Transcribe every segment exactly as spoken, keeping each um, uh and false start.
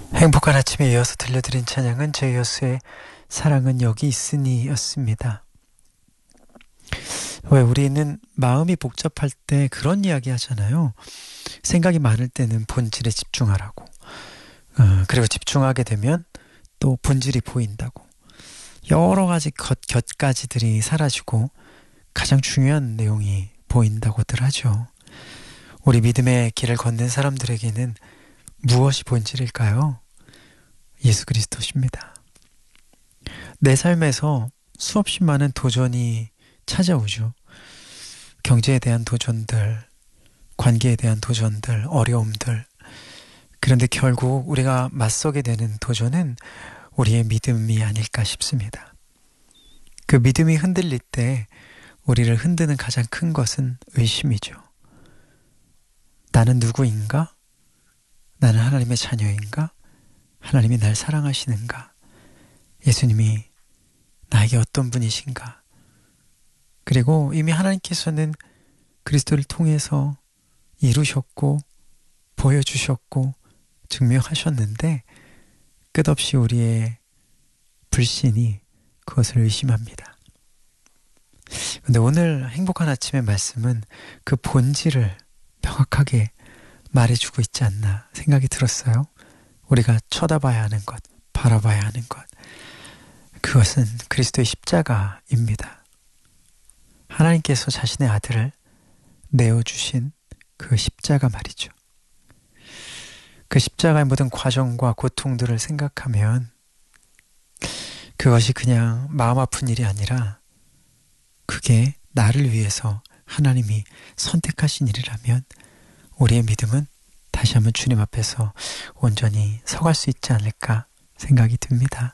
행복한 아침에 이어서 들려드린 찬양은 제이어스의 사랑은 여기 있으니 였습니다. 왜 우리는 마음이 복잡할 때 그런 이야기 하잖아요. 생각이 많을 때는 본질에 집중하라고. 어, 그리고 집중하게 되면 또 본질이 보인다고. 여러 가지 겉, 곁가지들이 사라지고 가장 중요한 내용이 보인다고들 하죠. 우리 믿음의 길을 걷는 사람들에게는 무엇이 본질일까요? 예수 그리스도십니다. 내 삶에서 수없이 많은 도전이 찾아오죠. 경제에 대한 도전들, 관계에 대한 도전들, 어려움들. 그런데 결국 우리가 맞서게 되는 도전은 우리의 믿음이 아닐까 싶습니다. 그 믿음이 흔들릴 때 우리를 흔드는 가장 큰 것은 의심이죠. 나는 누구인가? 나는 하나님의 자녀인가? 하나님이 날 사랑하시는가? 예수님이 나에게 어떤 분이신가? 그리고 이미 하나님께서는 그리스도를 통해서 이루셨고 보여주셨고 증명하셨는데 끝없이 우리의 불신이 그것을 의심합니다. 그런데 오늘 행복한 아침의 말씀은 그 본질을 명확하게 말해주고 있지 않나 생각이 들었어요. 우리가 쳐다봐야 하는 것, 바라봐야 하는 것, 그것은 그리스도의 십자가입니다. 하나님께서 자신의 아들을 내어주신 그 십자가 말이죠. 그 십자가의 모든 과정과 고통들을 생각하면 그것이 그냥 마음 아픈 일이 아니라 그게 나를 위해서 하나님이 선택하신 일이라면 우리의 믿음은 다시 한번 주님 앞에서 온전히 서갈 수 있지 않을까 생각이 듭니다.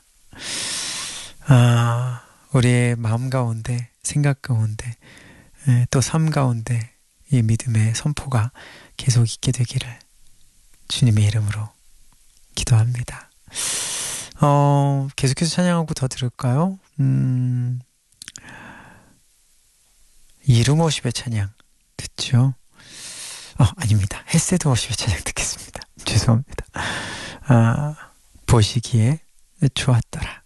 아, 우리의 마음 가운데, 생각 가운데, 또 삶 가운데 이 믿음의 선포가 계속 있게 되기를 주님의 이름으로 기도합니다. 어, 계속해서 찬양하고 더 들을까요? 음, 이름 오십의 찬양 듣죠? 어, 아닙니다. 햇세드 오십의 찬양 듣겠습니다. 죄송합니다. 아, 보시기에 좋았더라.